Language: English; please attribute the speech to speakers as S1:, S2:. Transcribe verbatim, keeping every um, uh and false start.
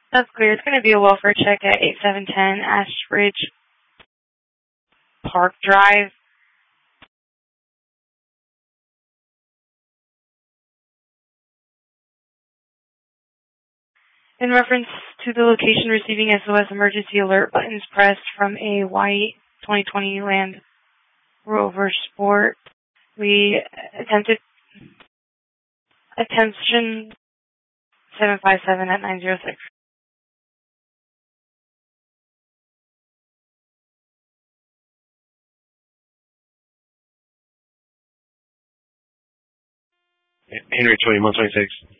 S1: That's clear. It's going to be a welfare check at eight seven one zero Ashridge Park Drive. In reference to the location receiving S O S emergency alert buttons pressed from a white twenty twenty Land Rover Sport, we attempted attention seven five seven at nine zero six.
S2: Henry twenty, one twenty-six.